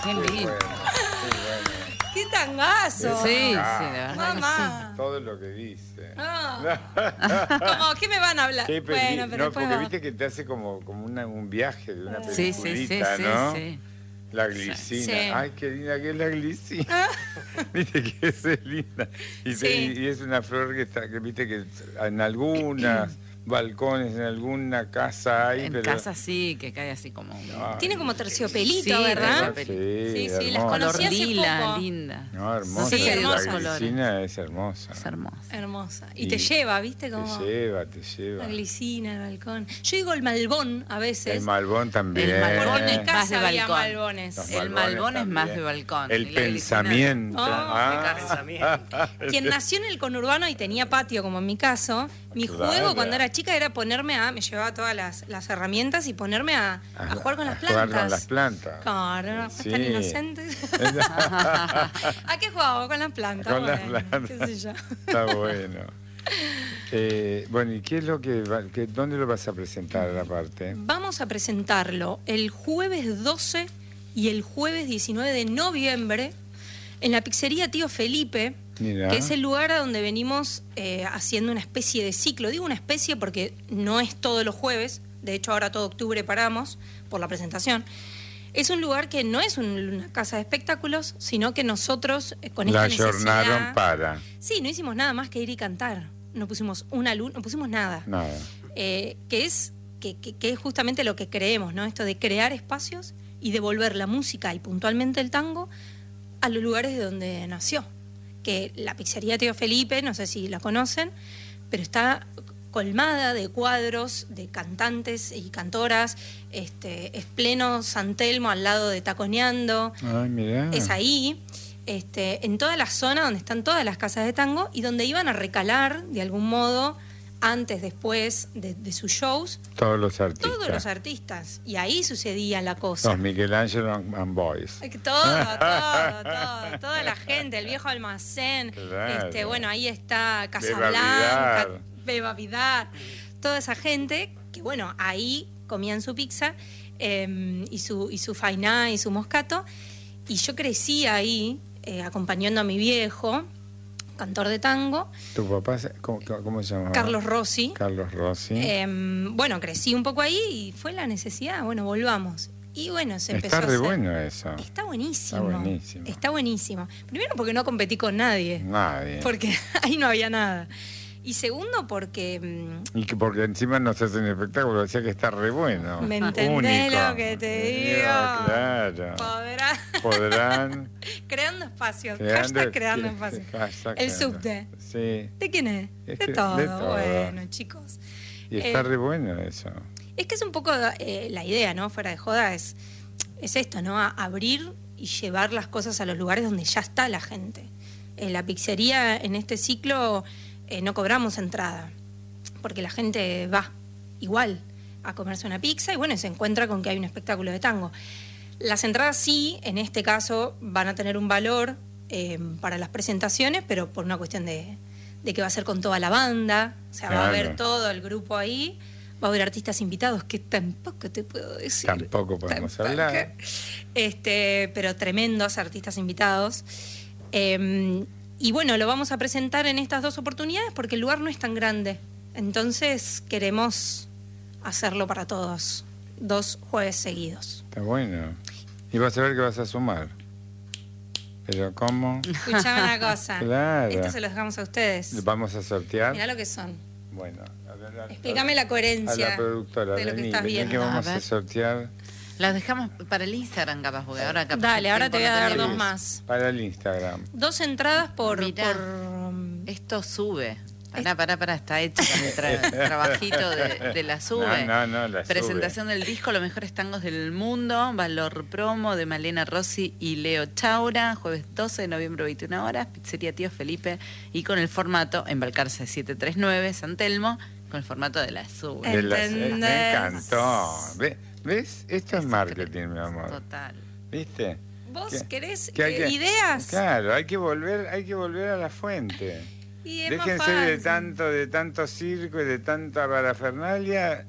Qué lindo. Qué bueno. ¡Qué tangazo! Sí, sí, de Ah, verdad. Mamá. todo lo que dice. Como, ¿qué me van a hablar? Qué Bueno, pero no, después porque vamos. viste que te hace como un viaje de una Sí, sí, peliculita, sí, ¿no? sí. La glicina. Sí. Ay, qué linda que es la glicina. Viste que es linda. Sí. Y es una flor que está, que viste que en algunas balcones, en alguna casa hay, En pero... casa sí, que cae así como un... Ay, Tiene como terciopelito, Sí, ¿verdad? Sí, Sí, las hermosa. conocí hace lila, poco. linda. No, hermosa. No sé si hay la dos colores. glicina es hermosa. Es hermosa. Hermosa. Y Y te lleva, ¿viste? Como Te lleva. la glicina, el balcón. Yo digo el malbón a veces. El malbón también. El malbón Por mi es más casa de había balcón. malbones. Los El malbones malbón es más también. de balcón. El Y la glicina- pensamiento. Quien nació en el conurbano y tenía patio, como en mi caso, mi Claro. juego cuando era chica era ponerme me llevaba todas las herramientas y ponerme a jugar con las plantas. Jugar con las plantas. Claro, Sí. tan inocentes. ¿A qué jugaba? Con las plantas. Con las bueno, plantas. qué sé yo. Está bueno. Bueno, ¿y qué es lo dónde lo vas a presentar aparte? Vamos a presentarlo el jueves 12 y el jueves 19 de noviembre en la pizzería Tío Felipe, Mira. que es el lugar a donde venimos haciendo una especie de ciclo. Digo una especie porque no es todos los jueves, de hecho ahora todo octubre paramos por la presentación. Es un lugar que no es una casa de espectáculos, sino que nosotros con esta La necesidad... jornaron para. Sí, no hicimos nada más que ir y cantar. No pusimos una luz, no pusimos nada. Nada. Que es justamente lo que creemos, ¿no? Esto de crear espacios y devolver la música y puntualmente el tango a los lugares de donde nació. Que la pizzería Tío Felipe, no sé si la conocen, pero está colmada de cuadros de cantantes y cantoras. Es pleno San Telmo al lado de Taconeando. Ay, mira. Es ahí. En toda la zona donde están todas las casas de tango y donde iban a recalar de algún modo antes, después de sus shows, Todos los artistas. todos los artistas. Y ahí sucedía la cosa. Los Michelangelo and Boys. Toda la gente, el viejo almacén. Claro. Bueno, ahí está Beba Casablanca, Vidal. Beba Vidal, toda esa gente que, bueno, ahí comían su pizza y su fainá y su moscato. Y yo crecí ahí acompañando a mi viejo, cantor de tango, ¿Tu papá, cómo se llama? Carlos Rossi. Carlos Rossi. Bueno, crecí un poco ahí y fue la necesidad, bueno, volvamos. Y bueno, se empezó Está a re hacer. bueno eso. Está buenísimo. Está buenísimo. Está buenísimo. Primero porque no competí con nadie, Nadie. porque ahí no había nada. Y segundo porque Y que porque encima nos hacen espectáculo, decía que está re bueno. ¿me entendés Único. lo que te digo? Claro. Podrán. Creando espacios. Hashtag creando espacios. Hashtag El creando. subte. Sí. ¿De quién es? Es De que- todo. de todo. Bueno, chicos. Y está re bueno eso. Es que es un poco la idea, ¿no? Fuera de joda, es esto, ¿no? Abrir y llevar las cosas a los lugares donde ya está la gente. En la pizzería, en este ciclo, no cobramos entrada, porque la gente va igual a comerse una pizza y bueno, se encuentra con que hay un espectáculo de tango. Las entradas sí, en este caso, van a tener un valor para las presentaciones, pero por una cuestión de que va a ser con toda la banda, o sea, va a haber Claro. todo el grupo ahí, va a haber artistas invitados, que tampoco te puedo decir. Tampoco podemos hablar. Pero tremendos artistas invitados. Y bueno, lo vamos a presentar en estas dos oportunidades porque el lugar no es tan grande. Entonces queremos hacerlo para todos. 2 jueves seguidos. Está bueno. Y vas a ver que vas a sumar. Pero ¿cómo? Escuchame una cosa. Claro. Esto se los dejamos a ustedes. ¿Vamos a sortear? Mirá lo que son. Bueno, a ver, Explícame la coherencia a la productora, de lo que vení, estás vení viendo. que vamos A a ver. sortear Las dejamos para el Instagram, capaz, porque ahora capaz. Dale, el ahora te voy a tiempo no dar tenemos. dos más. para el Instagram. 2 entradas por... Mirá. Esto sube. Pará, está hecho con el trabajito de la sube. No, la Presentación del disco Los Mejores Tangos del Mundo, valor promo de Malena Rossi y Leo Chaura, jueves 12 de noviembre, 21 horas, pizzería Tío Felipe, y con el formato en Balcarce 739, San Telmo, con el formato de la sube. ¿Entendés? Me encantó. ¿Ves? Esto es marketing, mi amor. Total. ¿Viste? ¿Vos Que- querés que hay que- ideas? Claro, hay que volver a la fuente. Y es más Déjense fácil. de tanto circo y de tanta parafernalia